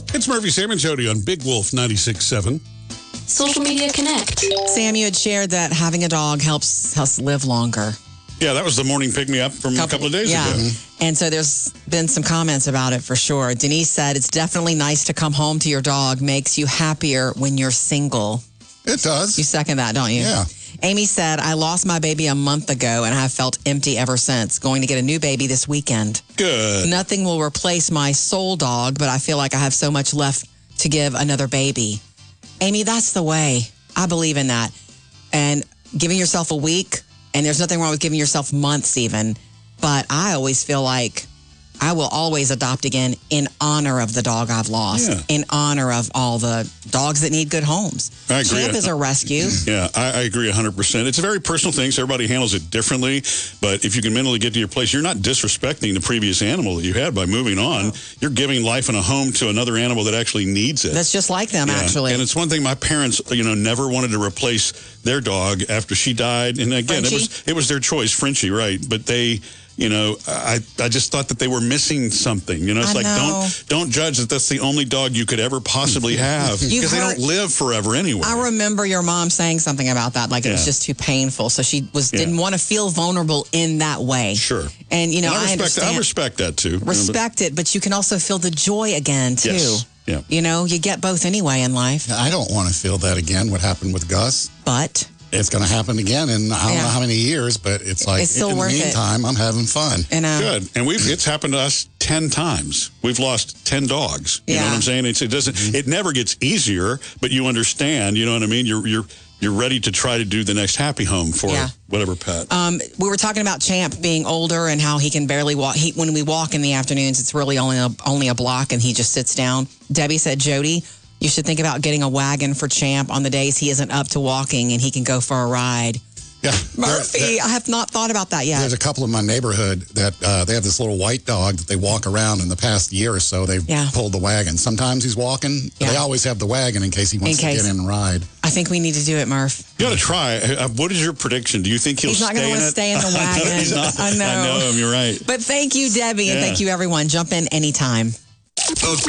It's Murphy, Sam, and Jody on Big Wolf 96.7. Social Media Connect. Sam, you had shared that having a dog helps us live longer. Yeah, that was the morning pick-me-up from a couple of days ago. And so there's been some comments about it for sure. Denise said, it's definitely nice to come home to your dog. Makes you happier when you're single. It does. You second that, don't you? Yeah. Amy said, I lost my baby a month ago and have felt empty ever since. Going to get a new baby this weekend. Good. Nothing will replace my soul dog, but I feel like I have so much left to give another baby. Amy, that's the way. I believe in that. And giving yourself a week, and there's nothing wrong with giving yourself months even, but I always feel like I will always adopt again in honor of the dog I've lost, in honor of all the dogs that need good homes. I agree. Champ is a rescue. Yeah, I agree 100%. It's a very personal thing, so everybody handles it differently. But if you can mentally get to your place, you're not disrespecting the previous animal that you had by moving on. You're giving life and a home to another animal that actually needs it. That's just like them, actually. And it's one thing my parents, never wanted to replace their dog after she died. And again, it was their choice, Frenchie, right? But they... I just thought that they were missing something. It's like, don't judge that that's the only dog you could ever possibly have because they don't live forever anyway. I remember your mom saying something about that, like it was just too painful. So she didn't want to feel vulnerable in that way. Sure. And, I understand. I respect that, too. Respect it, but you can also feel the joy again, too. Yes. Yeah. You get both anyway in life. I don't want to feel that again, what happened with Gus. But... it's going to happen again in I don't know how many years, but it's like, it's still in the worth meantime, I'm having fun. Good. And it's happened to us 10 times. We've lost 10 dogs. You know what I'm saying? It never gets easier, but you understand, you know what I mean? You're ready to try to do the next happy home for whatever pet. We were talking about Champ being older and how he can barely walk. When we walk in the afternoons, it's really only a block and he just sits down. Debbie said, Jody, you should think about getting a wagon for Champ on the days he isn't up to walking and he can go for a ride. Yeah. Murphy, I have not thought about that yet. There's a couple in my neighborhood that they have this little white dog that they walk around. In the past year or so, they've pulled the wagon. Sometimes he's walking. They always have the wagon in case he wants to get in and ride. I think we need to do it, Murph. You got to try. What is your prediction? Do you think he's not going to want to stay in the wagon? I know him. You're right. But thank you, Debbie, and thank you, everyone. Jump in anytime.